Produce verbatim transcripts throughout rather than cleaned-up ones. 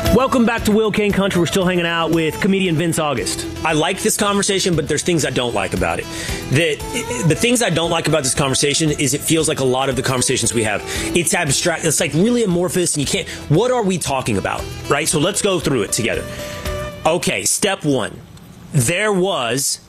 Welcome back to Will Kane Country. We're still hanging out with comedian Vince August. I like this conversation, but there's things I don't like about it. The, the things I don't like about this conversation is it feels like a lot of the conversations we have, it's abstract. It's like really amorphous, and you can't. What are we talking about, right? So let's go through it together. Okay, step one. There was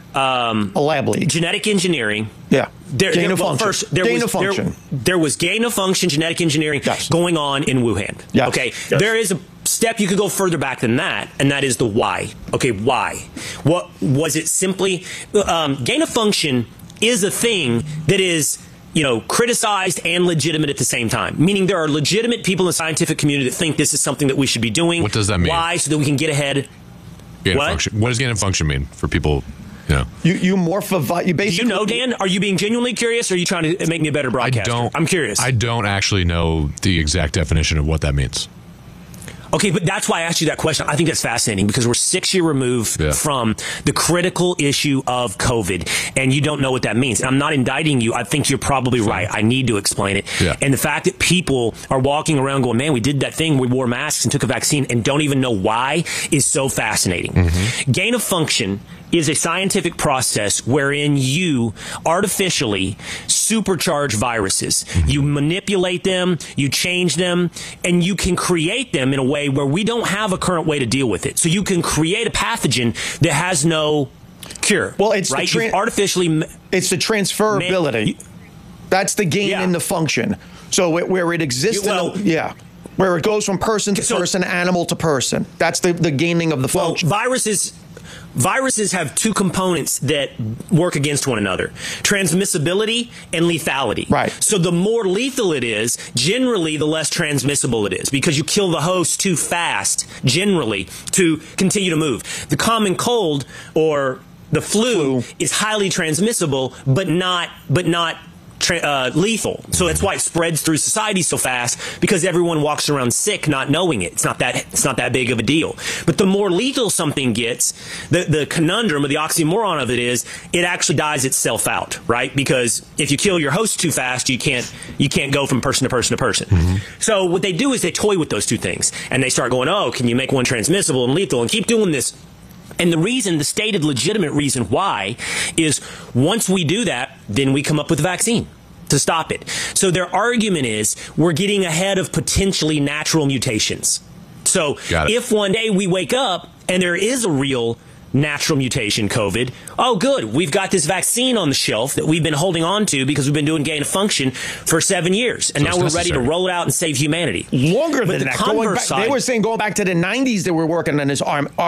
um, a lab leak. Genetic engineering. Yeah. There, gain there, of well, function. First, there gain was, of function. There, there was gain of function genetic engineering yes. going on in Wuhan. Yes. Okay. Yes. There is a step you could go further back than that, and that is the why. Okay, why? What was it? Simply um, gain of function is a thing that is, you know, criticized and legitimate at the same time. Meaning there are legitimate people in the scientific community that think this is something that we should be doing. What does that mean? Why? So that we can get ahead. Gain what? Of function. What does gain of function mean for people? You know, you you morph a you basically. Do you know, Dan? Are you being genuinely curious, or are you trying to make me a better broadcaster? I don't. I'm curious. I don't actually know the exact definition of what that means. Okay, but that's why I asked you that question. I think that's fascinating because we're six year removed yeah. from the critical issue of COVID, and you don't know what that means. And I'm not indicting you. I think you're probably Fine. right. I need to explain it. Yeah. And the fact that people are walking around going, man, we did that thing. We wore masks and took a vaccine and don't even know why is so fascinating. Mm-hmm. Gain of function is a scientific process wherein you artificially supercharge viruses. Mm-hmm. You manipulate them, you change them, and you can create them in a way where we don't have a current way to deal with it. So you can create a pathogen that has no cure. Well, it's right. The tra- artificially. It's the transferability. You, That's the gain yeah. in the function. So it, where it exists, you, well, in the, yeah, where it goes from person to so, person, animal to person. That's the the gaining of the function. Well, viruses. Viruses have two components that work against one another: transmissibility and lethality. Right. So the more lethal it is, generally the less transmissible it is, because you kill the host too fast, generally, to continue to move. The common cold or the flu, flu. is highly transmissible, but not, but not Uh, lethal. So that's why it spreads through society so fast, because everyone walks around sick not knowing it. It's not that it's not that big of a deal. But the more lethal something gets, the the conundrum or the oxymoron of it is it actually dies itself out, right? Because if you kill your host too fast, you can't you can't go from person to person to person. Mm-hmm. So what they do is they toy with those two things, and they start going, oh, can you make one transmissible and lethal, and keep doing this. And the reason, the stated legitimate reason why, is once we do that, then we come up with a vaccine to stop it. So their argument is we're getting ahead of potentially natural mutations. So if one day we wake up and there is a real natural mutation, COVID, oh, good, we've got this vaccine on the shelf that we've been holding on to because we've been doing gain of function for seven years. And so now we're necessary. ready to roll it out and save humanity. Longer but than the that. Going back, side, they were saying going back to the nineties that we're working on this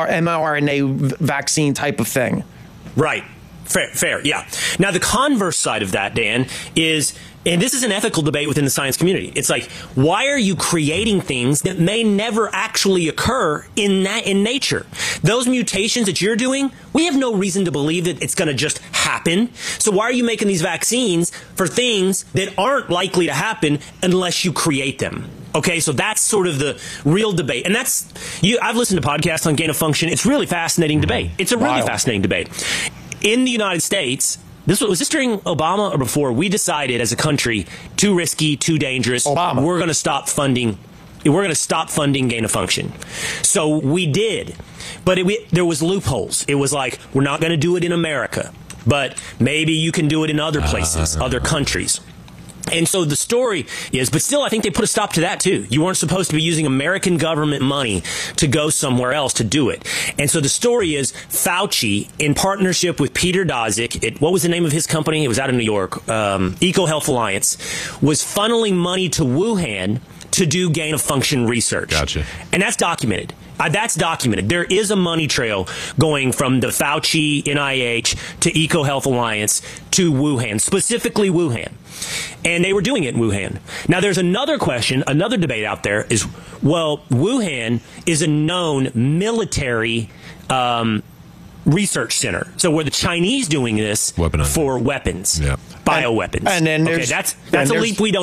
mRNA vaccine type of thing. Right. Fair, fair, yeah. Now, the converse side of that, Dan, is, and this is an ethical debate within the science community. It's like, why are you creating things that may never actually occur in that, in nature? Those mutations that you're doing, we have no reason to believe that it's going to just happen. So why are you making these vaccines for things that aren't likely to happen unless you create them? Okay, so that's sort of the real debate. And that's, you. I've listened to podcasts on gain of function. It's really fascinating debate. It's a really Wild. fascinating debate. In the United States, this was, was this during Obama or before? We decided as a country, too risky, too dangerous. Obama. We're going to stop funding. We're going to stop funding gain of function. So we did, but it, we, there was loopholes. It was like, we're not going to do it in America, but maybe you can do it in other places, uh, other countries. And so the story is, but still, I think they put a stop to that too. You weren't supposed to be using American government money to go somewhere else to do it. And so the story is Fauci, in partnership with Peter Daszak, it, what was the name of his company? It was out of New York, um, EcoHealth Alliance, was funneling money to Wuhan to do gain of function research. Gotcha. And that's documented. Uh, that's documented. There is a money trail going from the Fauci, N I H, to EcoHealth Alliance to Wuhan, specifically Wuhan. And they were doing it in Wuhan. Now, there's another question, another debate out there is, well, Wuhan is a known military um, research center. So were the Chinese doing this Weaponizing. for weapons, yeah. bioweapons? And, and then okay, there's, that's, that's a leap we don't